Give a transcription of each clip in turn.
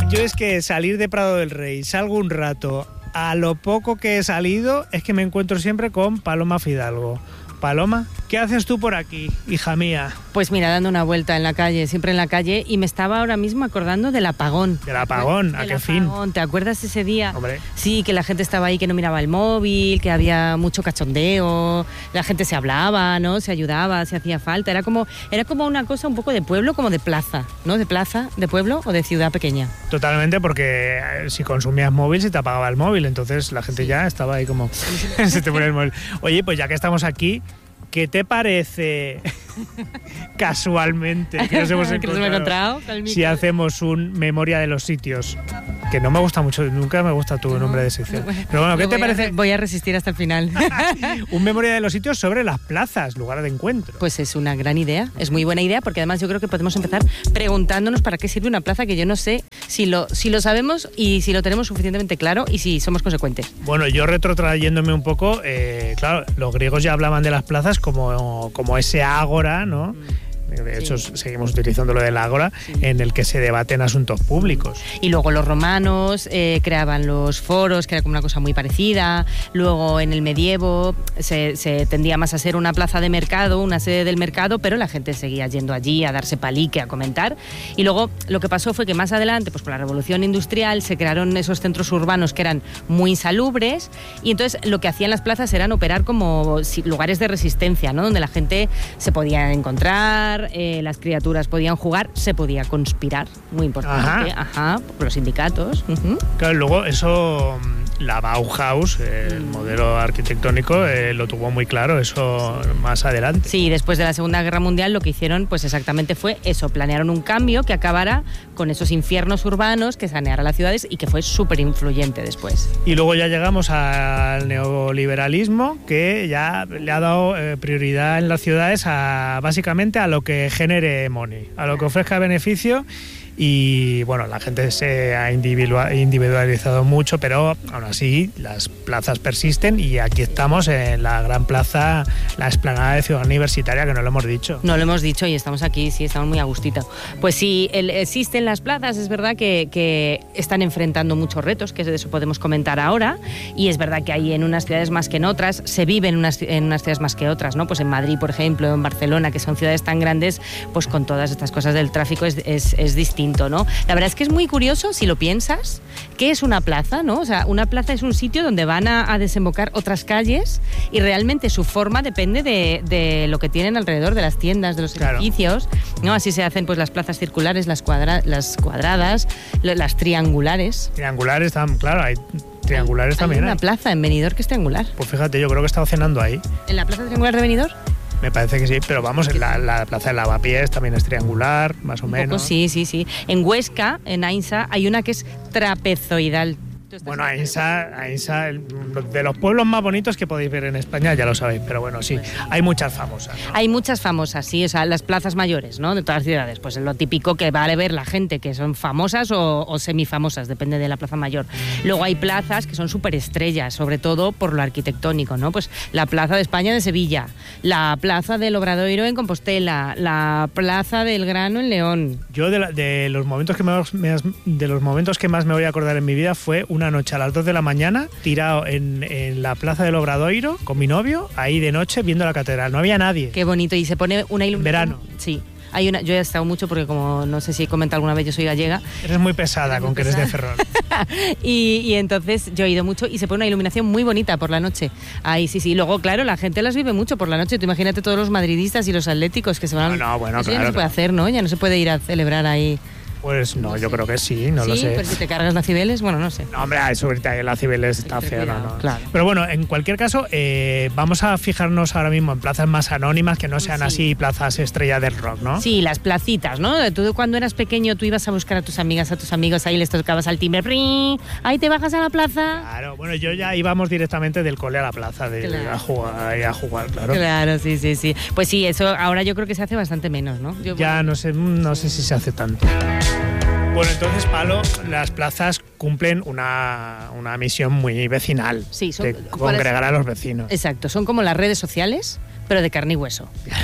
Yo es que salir de Prado del Rey, salgo un rato, a lo poco que he salido es que me encuentro siempre con Paloma Fidalgo. Paloma, ¿qué haces tú por aquí, hija mía? Pues mira, dando una vuelta en la calle, siempre en la calle, y me estaba ahora mismo acordando del apagón. ¿Del apagón? ¿A qué fin? ¿Te acuerdas ese día? Hombre. Sí, que la gente estaba ahí, que no miraba el móvil, que había mucho cachondeo, la gente se hablaba, ¿no? Se ayudaba, se hacía falta. Era como una cosa un poco de pueblo, como de plaza, ¿no? De plaza, de pueblo o de ciudad pequeña. Totalmente, porque si consumías móvil se te apagaba el móvil, entonces la gente ya estaba ahí como... se te ponía el móvil. Oye, pues ya que estamos aquí, ¿qué te parece casualmente que nos hemos encontrado si hacemos un memoria de los sitios? Que no me gusta mucho, nunca me gusta tu nombre de sección. Pero bueno, ¿qué te parece? Voy a resistir hasta el final. Un memoria de los sitios sobre las plazas, lugar de encuentro. Pues es una gran idea, es muy buena idea, porque además yo creo que podemos empezar preguntándonos para qué sirve una plaza, que yo no sé si lo sabemos y si lo tenemos suficientemente claro y si somos consecuentes. Bueno, yo retrotrayéndome un poco, claro, los griegos ya hablaban de las plazas como ese ágora, ¿no? De hecho, seguimos utilizando lo del ágora, en el que se debaten asuntos públicos. Y luego los romanos creaban los foros, que era como una cosa muy parecida. Luego en el medievo se tendía más a ser una plaza de mercado, una sede del mercado, pero la gente seguía yendo allí a darse palique, a comentar. Y luego lo que pasó fue que más adelante, pues con la revolución industrial, se crearon esos centros urbanos que eran muy insalubres, y entonces lo que hacían las plazas eran operar como lugares de resistencia, ¿no? Donde la gente se podía encontrar, las criaturas podían jugar, se podía conspirar, muy importante, por los sindicatos. Claro, luego eso, la Bauhaus, el modelo arquitectónico, lo tuvo muy claro, eso más adelante. Sí, después de la Segunda Guerra Mundial lo que hicieron pues exactamente fue eso, planearon un cambio que acabara con esos infiernos urbanos, que saneara las ciudades y que fue súper influyente después. Y luego ya llegamos al neoliberalismo, que ya le ha dado prioridad en las ciudades básicamente a lo que genere money, a lo que ofrezca beneficio. Y bueno, la gente se ha individualizado mucho, pero aún así las plazas persisten, y aquí estamos en la gran plaza, la explanada de Ciudad Universitaria, que no lo hemos dicho. No lo hemos dicho y estamos aquí, sí, estamos muy a gustito. Pues sí, existen las plazas, es verdad que están enfrentando muchos retos, que de eso podemos comentar ahora, y es verdad que hay en unas ciudades más que en otras, se vive en unas ciudades más que otras, ¿no? Pues en Madrid, por ejemplo, en Barcelona, que son ciudades tan grandes, pues con todas estas cosas del tráfico es distinto, ¿no? La verdad es que es muy curioso, si lo piensas, ¿qué es una plaza, no? O sea, una plaza es un sitio donde van a desembocar otras calles, y realmente su forma depende de lo que tienen alrededor, de las tiendas, de los edificios, ¿no? Así se hacen pues las plazas circulares, las cuadradas, las triangulares. Triangulares, claro, hay triangulares también. Hay una plaza en Benidorm que es triangular. Pues fíjate, yo creo que he estado cenando ahí. ¿En la plaza triangular de Benidorm? Me parece que sí, pero vamos, la plaza de Lavapiés también es triangular, más o menos. Sí. En Huesca, en Ainsa, hay una que es trapezoidal. Bueno, Ainsa, de los pueblos más bonitos que podéis ver en España, ya lo sabéis, pero bueno, sí, hay muchas famosas, ¿no? Hay muchas famosas, sí, o sea, las plazas mayores, ¿no? De todas las ciudades, pues es lo típico que vale ver la gente, que son famosas o semifamosas, depende de la plaza mayor. Luego hay plazas que son superestrellas, sobre todo por lo arquitectónico, ¿no? Pues la Plaza de España de Sevilla, la Plaza del Obradoiro en Compostela, la Plaza del Grano en León. Yo de los momentos que más me voy a acordar en mi vida fue una noche a las 2 de la mañana, tirado en la Plaza del Obradoiro con mi novio, ahí de noche viendo la catedral. No había nadie. Qué bonito, y se pone una iluminación. Verano. Sí. Yo he estado mucho porque, como no sé si he comentado alguna vez, yo soy gallega. Eres muy pesada con que eres de Ferrol. y entonces yo he ido mucho y se pone una iluminación muy bonita por la noche. Ahí sí. Luego, claro, la gente las vive mucho por la noche. Tú imagínate todos los madridistas y los atléticos que se van... Bueno, eso claro. ya no se puede hacer, ¿no? Ya no se puede ir a celebrar ahí. Pues no, yo creo que sí, no lo sé. Sí, pero si te cargas la Cibeles, bueno, no sé. No, hombre, eso ahorita la Cibeles está fea, ¿no? Claro. Pero bueno, en cualquier caso, vamos a fijarnos ahora mismo en plazas más anónimas, que no sean así plazas estrella del rock, ¿no? Sí, las placitas, ¿no? Tú cuando eras pequeño, tú ibas a buscar a tus amigas, a tus amigos, ahí les tocabas al timbre, ¡pring! Ahí te bajas a la plaza. Claro, bueno, yo ya íbamos directamente del cole a la plaza, a jugar, claro. Claro, sí. Pues sí, eso ahora yo creo que se hace bastante menos, ¿no? No sé si se hace tanto. Bueno, entonces, Palo, las plazas cumplen una misión muy vecinal, de congregar a los vecinos. Exacto, son como las redes sociales, pero de carne y hueso.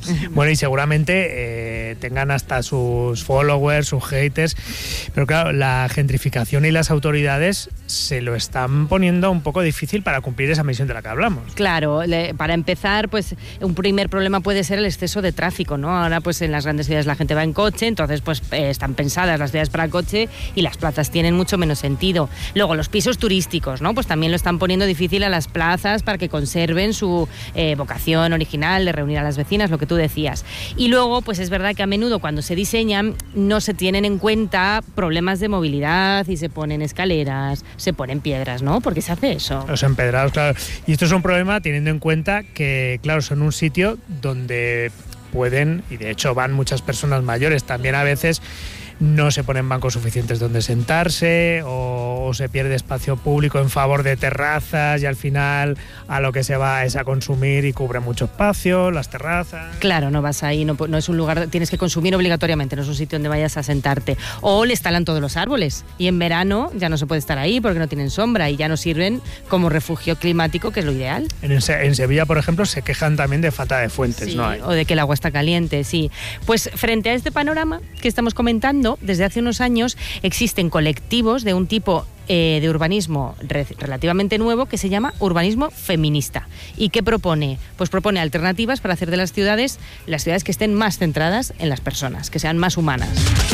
Bueno, y seguramente tengan hasta sus followers, sus haters, pero claro, la gentrificación y las autoridades se lo están poniendo un poco difícil para cumplir esa misión de la que hablamos. Claro, para empezar, pues un primer problema puede ser el exceso de tráfico, ¿no? Ahora pues en las grandes ciudades la gente va en coche, entonces pues están pensadas las ciudades para coche y las plazas tienen mucho menos sentido. Luego los pisos turísticos, ¿no? Pues también lo están poniendo difícil a las plazas para que conserven su vocación original de reunir a las vecinas, lo que tú decías. Y luego pues es verdad que a menudo cuando se diseñan no se tienen en cuenta problemas de movilidad y se ponen escaleras, se ponen piedras, ¿no? ¿Por qué se hace eso? Los empedrados, claro. Y esto es un problema teniendo en cuenta que, claro, son un sitio donde pueden, y de hecho van muchas personas mayores, también a veces no se ponen bancos suficientes donde sentarse o se pierde espacio público en favor de terrazas y al final a lo que se va es a consumir y cubre mucho espacio, las terrazas. Claro, no vas ahí, no es un lugar, tienes que consumir obligatoriamente, no es un sitio donde vayas a sentarte. O le talan todos los árboles y en verano ya no se puede estar ahí porque no tienen sombra y ya no sirven como refugio climático, que es lo ideal. En Sevilla, por ejemplo, se quejan también de falta de fuentes, sí, ¿no? O de que el agua está caliente, sí. Pues frente a este panorama que estamos comentando, desde hace unos años existen colectivos de un tipo de urbanismo relativamente nuevo que se llama urbanismo feminista. ¿Y qué propone? Pues propone alternativas para hacer de las ciudades que estén más centradas en las personas, que sean más humanas.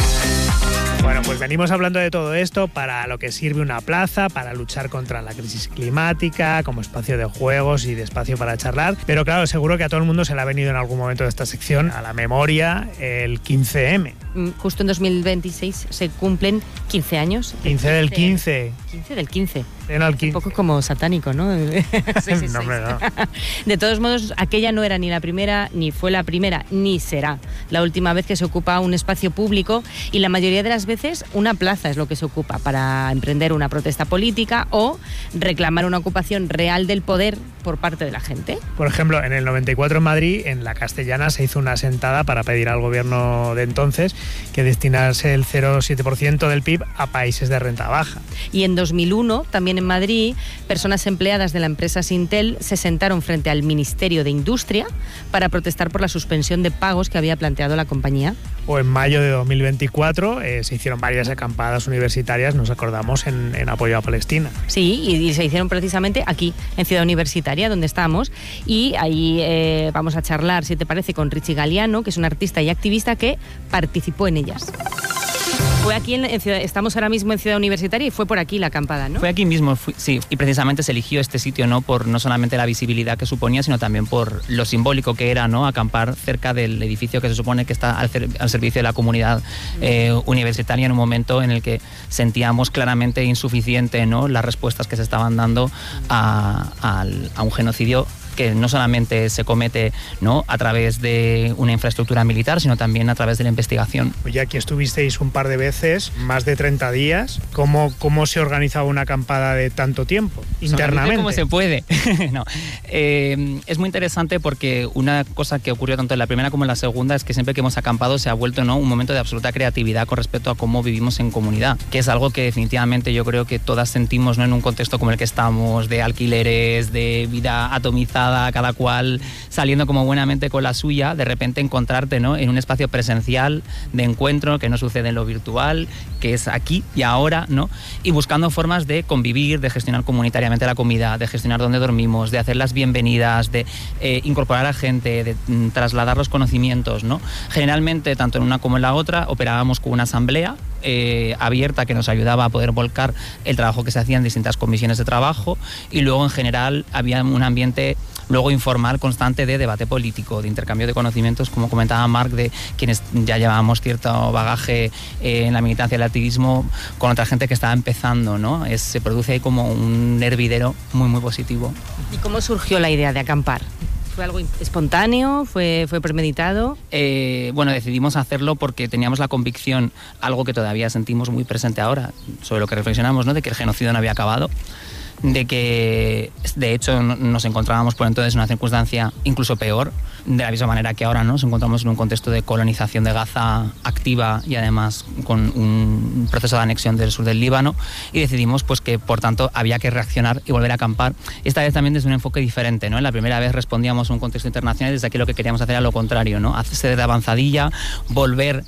Bueno, pues venimos hablando de todo esto para lo que sirve una plaza, para luchar contra la crisis climática, como espacio de juegos y de espacio para charlar. Pero claro, seguro que a todo el mundo se le ha venido en algún momento de esta sección a la memoria el 15M. Justo en 2026 se cumplen 15 años. 15 del 15. 15 del 15. Un poco como satánico, ¿no? Sí, no, hombre, no. De todos modos, aquella no era ni la primera, ni fue la primera, ni será la última vez que se ocupa un espacio público, y la mayoría de las veces una plaza es lo que se ocupa para emprender una protesta política o reclamar una ocupación real del poder por parte de la gente. Por ejemplo, en el 94 en Madrid, en la Castellana, se hizo una sentada para pedir al gobierno de entonces que destinase el 0,7% del PIB a países de renta baja. Y en 2001, también en Madrid, personas empleadas de la empresa Sintel se sentaron frente al Ministerio de Industria para protestar por la suspensión de pagos que había planteado la compañía. O en mayo de 2024 se hicieron varias acampadas universitarias, nos acordamos, en apoyo a Palestina. Sí, y se hicieron precisamente aquí, en Ciudad Universitaria, donde estamos, y ahí vamos a charlar, si te parece, con Richie Galiano, que es un artista y activista que participó en ellas. Fue aquí en Ciudad, estamos ahora mismo en Ciudad Universitaria y fue por aquí la acampada, ¿no? Fue aquí mismo, sí, y precisamente se eligió este sitio, ¿no? Por no solamente la visibilidad que suponía, sino también por lo simbólico que era, ¿no? Acampar cerca del edificio que se supone que está al servicio de la comunidad universitaria, en un momento en el que sentíamos claramente insuficiente, ¿no? Las respuestas que se estaban dando a un genocidio que no solamente se comete, ¿no? A través de una infraestructura militar, sino también a través de la investigación. Oye, aquí estuvisteis un par de veces, más de 30 días. ¿Cómo se organizaba una acampada de tanto tiempo, internamente? ¿Cómo se puede? No. Es muy interesante porque una cosa que ocurrió tanto en la primera como en la segunda es que siempre que hemos acampado se ha vuelto, ¿no? Un momento de absoluta creatividad con respecto a cómo vivimos en comunidad, que es algo que definitivamente yo creo que todas sentimos, ¿no? En un contexto como el que estamos, de alquileres, de vida atomizada, cada cual saliendo como buenamente con la suya, de repente encontrarte, ¿no? En un espacio presencial de encuentro que no sucede en lo virtual, que es aquí y ahora, ¿no? Y buscando formas de convivir, de gestionar comunitariamente la comida, de gestionar dónde dormimos, de hacer las bienvenidas, de incorporar a gente, de trasladar los conocimientos, ¿no? Generalmente, tanto en una como en la otra, operábamos con una asamblea abierta que nos ayudaba a poder volcar el trabajo que se hacía en distintas comisiones de trabajo, y luego en general había un ambiente luego informal constante de debate político, de intercambio de conocimientos, como comentaba Marc, de quienes ya llevábamos cierto bagaje en la militancia del activismo con otra gente que estaba empezando, ¿no? Se produce ahí como un hervidero muy, muy positivo. ¿Y cómo surgió la idea de acampar? ¿Fue algo espontáneo? ¿Fue premeditado? Bueno, decidimos hacerlo porque teníamos la convicción, algo que todavía sentimos muy presente ahora, sobre lo que reflexionamos, ¿no? De que el genocidio no había acabado. de que de hecho nos encontrábamos por entonces en una circunstancia incluso peor, de la misma manera que ahora, ¿no? Nos encontramos en un contexto de colonización de Gaza activa y además con un proceso de anexión del sur del Líbano, y decidimos pues que por tanto había que reaccionar y volver a acampar, esta vez también desde un enfoque diferente, ¿no? En la primera vez respondíamos a un contexto internacional y desde aquí lo que queríamos hacer era lo contrario, ¿no? Hacerse de avanzadilla, volver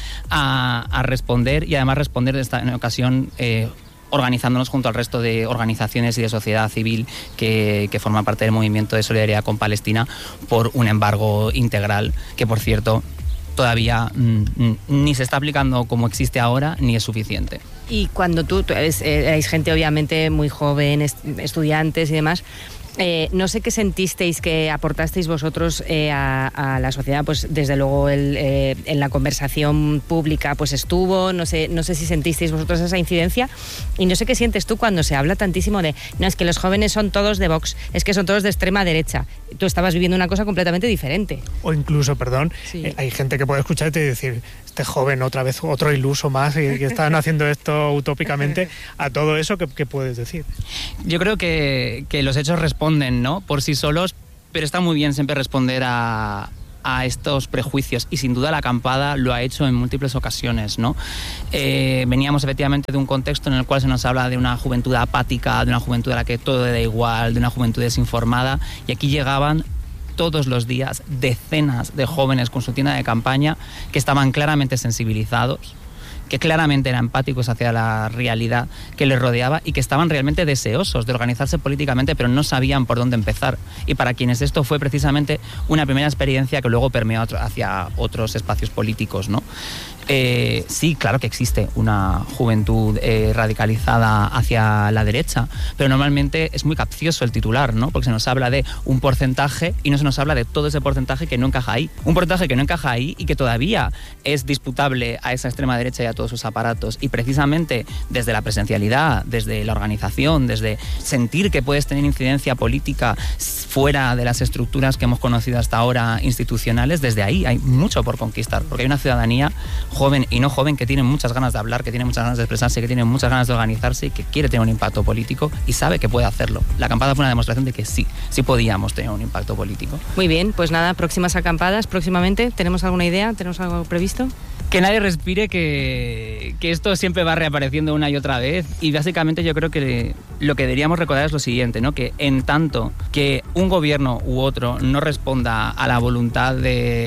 a responder, y además responder en ocasión organizándonos junto al resto de organizaciones y de sociedad civil que forman parte del movimiento de solidaridad con Palestina por un embargo integral que, por cierto, todavía ni se está aplicando como existe ahora ni es suficiente. Y cuando tú erais gente obviamente muy joven, estudiantes y demás, no sé qué sentisteis que aportasteis vosotros a la sociedad, pues desde luego en la conversación pública pues estuvo, no sé si sentisteis vosotros esa incidencia, y no sé qué sientes tú cuando se habla tantísimo de, no, es que los jóvenes son todos de Vox, es que son todos de extrema derecha. Tú estabas viviendo una cosa completamente diferente. O incluso, perdón, sí. Hay gente que puede escucharte y decir, este joven otra vez, otro iluso más, y que están haciendo esto utópicamente. A todo eso, ¿qué puedes decir? Yo creo que los hechos responden, ¿no?, por sí solos, pero está muy bien siempre responder a estos prejuicios, y sin duda la acampada lo ha hecho en múltiples ocasiones, ¿no? Veníamos efectivamente de un contexto en el cual se nos habla de una juventud apática, de una juventud a la que todo le da igual, de una juventud desinformada, y aquí llegaban todos los días decenas de jóvenes con su tienda de campaña que estaban claramente sensibilizados, que claramente eran empáticos hacia la realidad que les rodeaba y que estaban realmente deseosos de organizarse políticamente, pero no sabían por dónde empezar. Y para quienes esto fue precisamente una primera experiencia que luego permeó hacia otros espacios políticos, ¿no? Sí, claro que existe una juventud radicalizada hacia la derecha, pero normalmente es muy capcioso el titular, ¿no? Porque se nos habla de un porcentaje y no se nos habla de todo ese porcentaje que no encaja ahí. Un porcentaje que no encaja ahí y que todavía es disputable a esa extrema derecha y a todos sus aparatos. Y precisamente desde la presencialidad, desde la organización, desde sentir que puedes tener incidencia política fuera de las estructuras que hemos conocido hasta ahora institucionales, desde ahí hay mucho por conquistar, porque hay una ciudadanía joven y no joven que tiene muchas ganas de hablar, que tiene muchas ganas de expresarse, que tiene muchas ganas de organizarse y que quiere tener un impacto político y sabe que puede hacerlo. La acampada fue una demostración de que sí podíamos tener un impacto político. Muy bien, pues nada, próximas acampadas, próximamente, ¿tenemos alguna idea? ¿Tenemos algo previsto? Que nadie respire, que esto siempre va reapareciendo una y otra vez, y básicamente yo creo que lo que deberíamos recordar es lo siguiente, ¿no? Que en tanto que un gobierno u otro no responda a la voluntad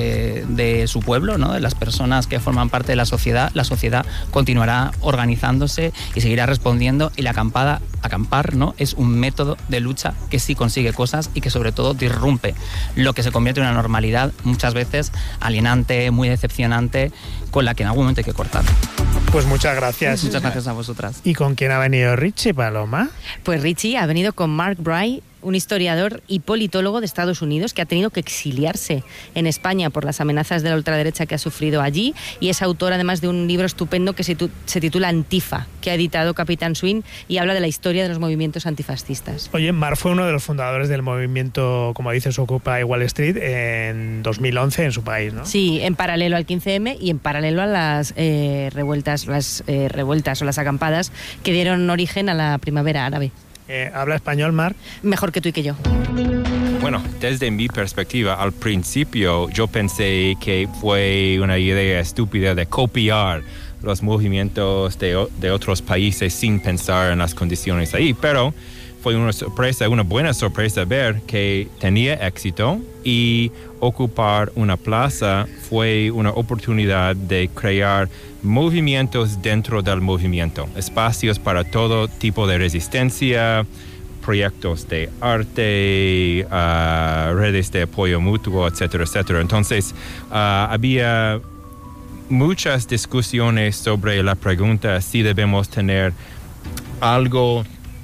de su pueblo, ¿no?, de las personas que forman parte de la sociedad continuará organizándose y seguirá respondiendo, y la acampar, ¿no?, es un método de lucha que sí consigue cosas y que sobre todo disrumpe lo que se convierte en una normalidad muchas veces alienante, muy decepcionante, con la que en algún momento hay que cortar. Pues muchas gracias. Muchas gracias a vosotras. ¿Y con quién ha venido Richie, Paloma? Pues Richie ha venido con Mark Bray, un historiador y politólogo de Estados Unidos que ha tenido que exiliarse en España por las amenazas de la ultraderecha que ha sufrido allí, y es autor además de un libro estupendo que se titula Antifa, que ha editado Capitán Swing, y habla de la historia de los movimientos antifascistas. Oye, Mark fue uno de los fundadores del movimiento, como dices, Occupy Wall Street en 2011 en su país, ¿no? Sí, en paralelo al 15M y en paralelo a las revueltas o las acampadas que dieron origen a la primavera árabe. ¿Habla español, Mark? Mejor que tú y que yo. Bueno, desde mi perspectiva, al principio yo pensé que fue una idea estúpida de copiar los movimientos de otros países sin pensar en las condiciones ahí, pero fue una buena sorpresa ver que tenía éxito, y ocupar una plaza fue una oportunidad de crear movimientos dentro del movimiento, espacios para todo tipo de resistencia, proyectos de arte, redes de apoyo mutuo, etcétera, etcétera. Entonces, había muchas discusiones sobre la pregunta si debemos tener algo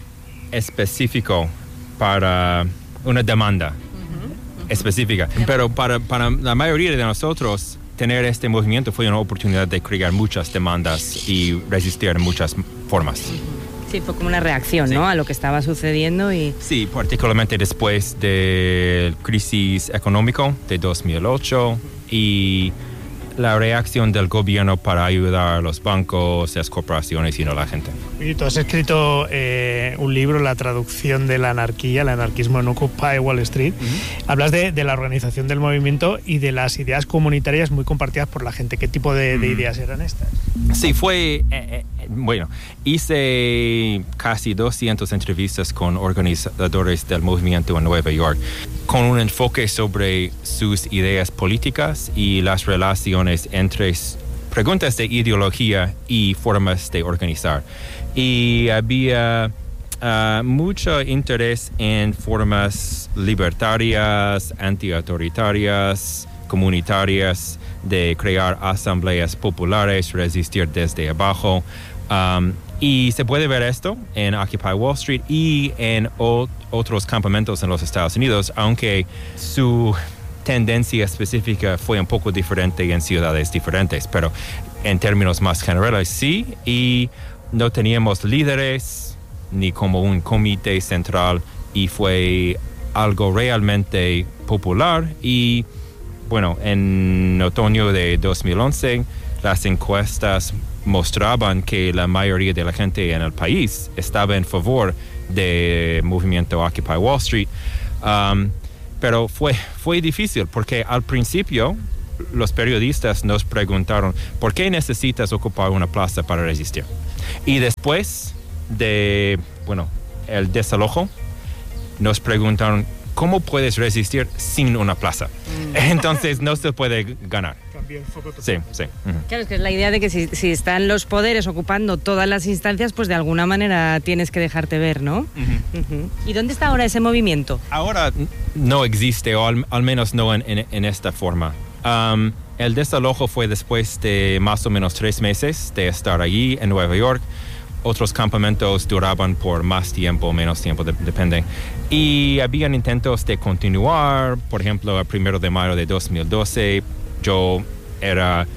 específico para una demanda específica. Pero para la mayoría de nosotros, tener este movimiento fue una oportunidad de crear muchas demandas y resistir en muchas formas. Sí, fue como una reacción, ¿no?, a lo que estaba sucediendo. Sí, particularmente después de la crisis económica de 2008 y la reacción del gobierno para ayudar a los bancos, las corporaciones y no la gente. Y tú has escrito un libro, La traducción de la anarquía, el anarquismo en Occupy Wall Street. Hablas de la organización del movimiento y de las ideas comunitarias muy compartidas por la gente. ¿Qué tipo de ideas eran estas? Sí, bueno, hice casi 200 entrevistas con organizadores del movimiento en Nueva York, con un enfoque sobre sus ideas políticas y las relaciones entre preguntas de ideología y formas de organizar. Y había mucho interés en formas libertarias, antiautoritarias, comunitarias, de crear asambleas populares, resistir desde abajo. Y se puede ver esto en Occupy Wall Street y en otros campamentos en los Estados Unidos, aunque su tendencia específica fue un poco diferente en ciudades diferentes, pero en términos más generales sí, y no teníamos líderes ni como un comité central, y fue algo realmente popular. Y bueno, en otoño de 2011 las encuestas mostraban que la mayoría de la gente en el país estaba en favor del movimiento Occupy Wall Street. Pero fue difícil porque al principio los periodistas nos preguntaron ¿por qué necesitas ocupar una plaza para resistir? Y después de, el desalojo, nos preguntaron ¿cómo puedes resistir sin una plaza? Entonces no se puede ganar. Cambió el foco Sí. Claro, es que es la idea de que si están los poderes ocupando todas las instancias, pues de alguna manera tienes que dejarte ver, ¿no? ¿Y dónde está ahora ese movimiento? Ahora no existe, o al menos no en esta forma. El desalojo fue después de más o menos 3 meses de estar allí en Nueva York. Otros campamentos duraban por más tiempo, menos tiempo, depende. Y habían intentos de continuar. Por ejemplo, el 1 de mayo de 2012, yo era,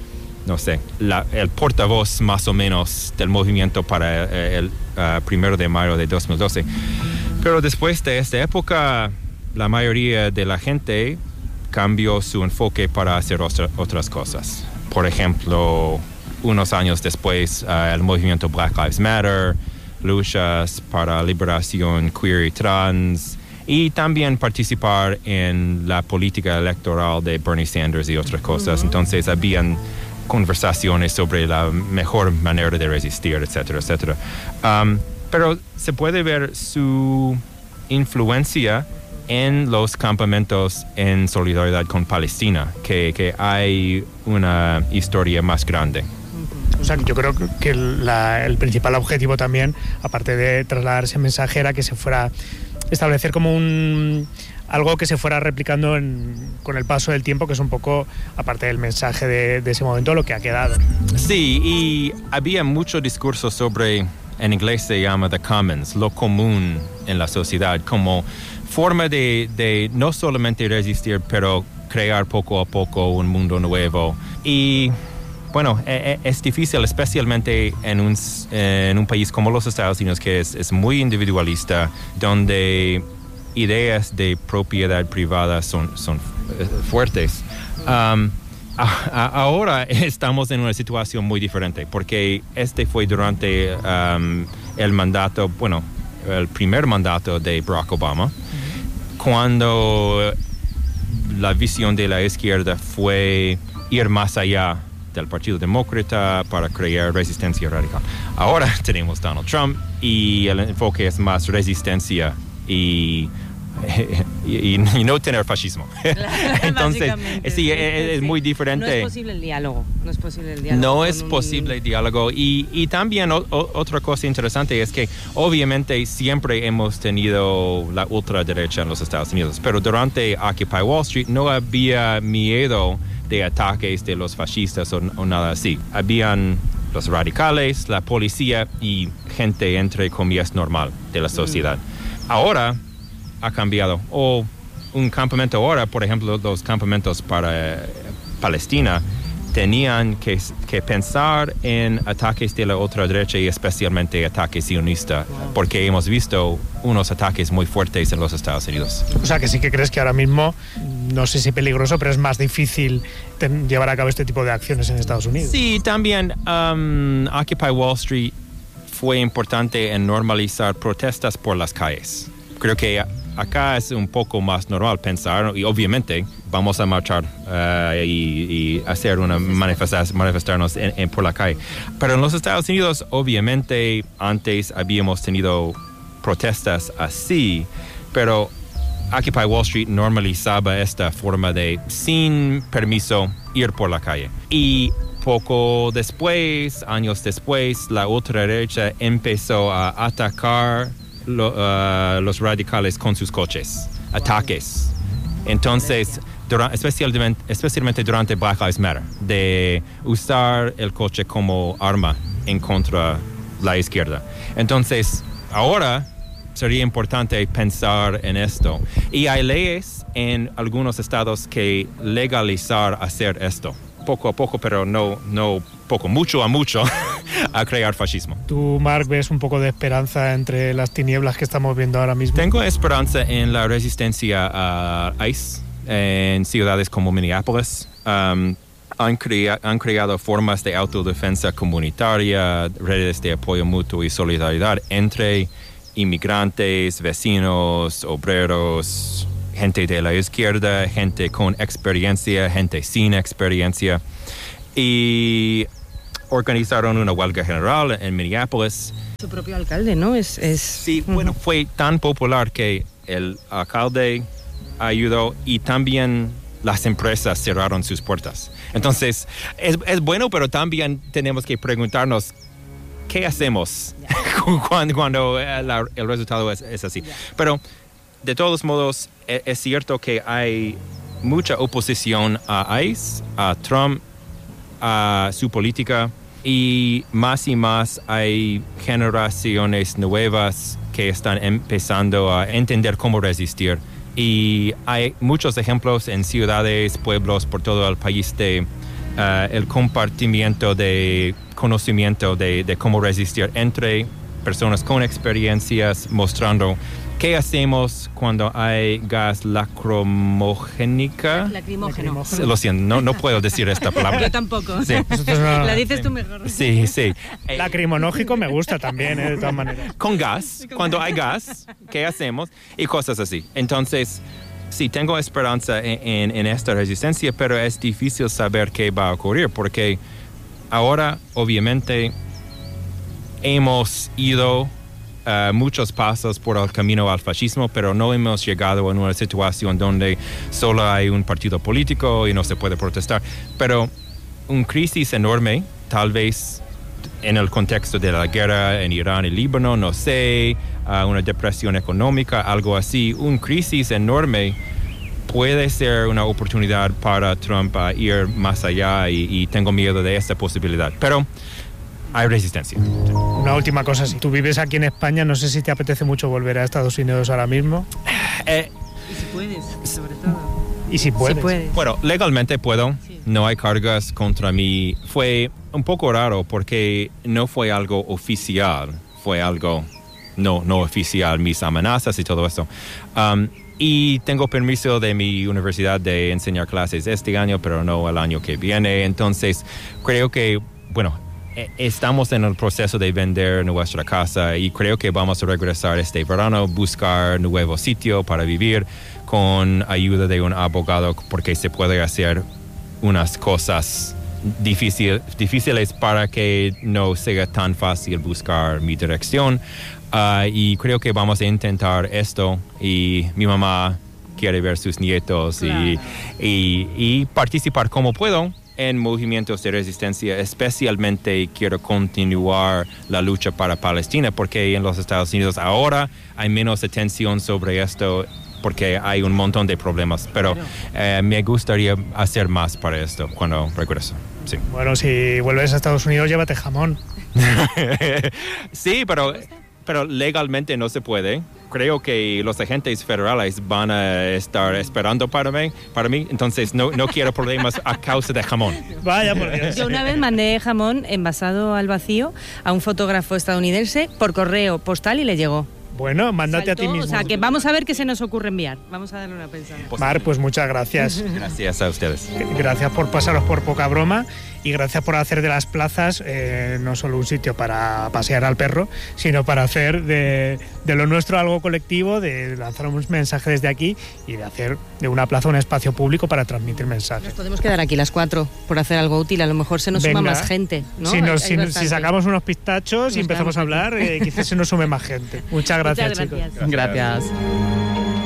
el portavoz más o menos del movimiento para el 1 de mayo de 2012. Pero después de esta época, la mayoría de la gente cambió su enfoque para hacer otras cosas. Por ejemplo, unos años después, el movimiento Black Lives Matter, luchas para liberación queer y trans, y también participar en la política electoral de Bernie Sanders y otras cosas. Entonces, habían conversaciones sobre la mejor manera de resistir, etcétera, etcétera. Pero se puede ver su influencia en los campamentos en solidaridad con Palestina, que hay una historia más grande. O sea, yo creo que el principal objetivo también, aparte de trasladar ese mensaje, era que se fuera establecer como algo que se fuera replicando con el paso del tiempo, que es un poco, aparte del mensaje de ese momento, lo que ha quedado. Sí, y había mucho discurso sobre, en inglés se llama the commons, lo común en la sociedad, como forma de no solamente resistir, pero crear poco a poco un mundo nuevo. Y bueno, es difícil, especialmente en un país como los Estados Unidos, que es muy individualista, donde ideas de propiedad privada son fuertes. Ahora estamos en una situación muy diferente, porque fue durante el mandato, el primer mandato de Barack Obama, cuando la visión de la izquierda fue ir más allá del Partido Demócrata para crear resistencia radical. Ahora tenemos Donald Trump y el enfoque es más resistencia y no tener fascismo. Entonces, sí, es muy diferente. No es posible el diálogo. No es posible el diálogo. Y también otra cosa interesante es que obviamente siempre hemos tenido la ultraderecha en los Estados Unidos, pero durante Occupy Wall Street no había miedo de ataques de los fascistas o nada así. Habían los radicales, la policía y gente, entre comillas, normal de la sociedad. Ahora ha cambiado. O un campamento ahora, por ejemplo, los campamentos para Palestina, tenían que pensar en ataques de la ultraderecha y especialmente ataques sionistas, porque hemos visto unos ataques muy fuertes en los Estados Unidos. O sea, que sí que crees que ahora mismo no sé si peligroso, pero es más difícil llevar a cabo este tipo de acciones en Estados Unidos. Sí, también Occupy Wall Street fue importante en normalizar protestas por las calles. Creo que acá es un poco más normal pensar, y obviamente vamos a marchar y hacer una manifestarnos por la calle. Pero en los Estados Unidos, obviamente, antes habíamos tenido protestas así, pero Occupy Wall Street normalizaba esta forma de, sin permiso, ir por la calle. Y poco después, años después, la ultraderecha empezó a atacar los radicales con sus coches, ataques. Entonces, especialmente durante Black Lives Matter, de usar el coche como arma en contra la izquierda. Entonces, ahora sería importante pensar en esto. Y hay leyes en algunos estados que legalizar hacer esto. Poco a poco, pero no poco, mucho a mucho, a crear fascismo. ¿Tú, Marc, ves un poco de esperanza entre las tinieblas que estamos viendo ahora mismo? Tengo esperanza en la resistencia a ICE en ciudades como Minneapolis. Han creado formas de autodefensa comunitaria, redes de apoyo mutuo y solidaridad entre inmigrantes, vecinos, obreros, gente de la izquierda, gente con experiencia, gente sin experiencia. Y organizaron una huelga general en Minneapolis. Su propio alcalde, ¿no? Sí, bueno, fue tan popular que el alcalde ayudó y también las empresas cerraron sus puertas. Entonces, es bueno, pero también tenemos que preguntarnos qué hacemos cuando el resultado es así. Pero, de todos modos, es cierto que hay mucha oposición a ICE, a Trump, a su política, y más hay generaciones nuevas que están empezando a entender cómo resistir. Y hay muchos ejemplos en ciudades, pueblos por todo el país de el compartimiento de conocimiento de cómo resistir entre personas con experiencias, mostrando qué hacemos cuando hay gas lacrimógeno. Lo siento, no puedo decir esta palabra. Yo tampoco. Sí. La dices tú mejor. Sí. Lacrimonógico me gusta también, de todas maneras. Con gas, cuando hay gas, ¿qué hacemos? Y cosas así. Entonces, sí, tengo esperanza en esta resistencia, pero es difícil saber qué va a ocurrir, porque ahora, obviamente, hemos ido muchos pasos por el camino al fascismo, pero no hemos llegado a una situación donde solo hay un partido político y no se puede protestar. Pero una crisis enorme, tal vez en el contexto de la guerra en Irán y Líbano, no sé, una depresión económica, algo así, una crisis enorme puede ser una oportunidad para Trump a ir más allá y tengo miedo de esta posibilidad. Pero hay resistencia. Una última cosa, si tú vives aquí en España, no sé si te apetece mucho volver a Estados Unidos ahora mismo. Y si puedes, sobre todo. Y si puedes. Bueno, legalmente puedo. Sí. No hay cargas contra mí. Fue un poco raro porque no fue algo oficial. Fue algo no oficial, mis amenazas y todo eso. Y tengo permiso de mi universidad de enseñar clases este año, pero no el año que viene. Entonces, creo que, estamos en el proceso de vender nuestra casa y creo que vamos a regresar este verano, buscar nuevo sitio para vivir con ayuda de un abogado, porque se puede hacer unas cosas difíciles para que no sea tan fácil buscar mi dirección. Y creo que vamos a intentar esto, y mi mamá quiere ver sus nietos. Claro. y participar como puedo en movimientos de resistencia. Especialmente quiero continuar la lucha para Palestina, porque en los Estados Unidos ahora hay menos atención sobre esto porque hay un montón de problemas, pero me gustaría hacer más para esto cuando regreso. Sí. Bueno, si vuelves a Estados Unidos, llévate jamón. Sí, pero legalmente no se puede. Creo que los agentes federales van a estar esperando para mí. Entonces no quiero problemas a causa de jamón. Vaya por Dios. Yo una vez mandé jamón envasado al vacío a un fotógrafo estadounidense por correo postal y le llegó. Bueno, mándate a ti mismo. O sea, que vamos a ver qué se nos ocurre enviar. Vamos a darle una pensada. Mar, pues muchas gracias. Gracias a ustedes. Gracias por pasaros por Poca Broma y gracias por hacer de las plazas no solo un sitio para pasear al perro, sino para hacer de lo nuestro algo colectivo, de lanzar un mensaje desde aquí y de hacer de una plaza un espacio público para transmitir mensajes. Nos podemos quedar aquí las 4 por hacer algo útil. A lo mejor se nos suma más gente, ¿no? Si sacamos unos pistachos y empezamos a hablar, quizás se nos sume más gente. Muchas gracias, chicos. Gracias.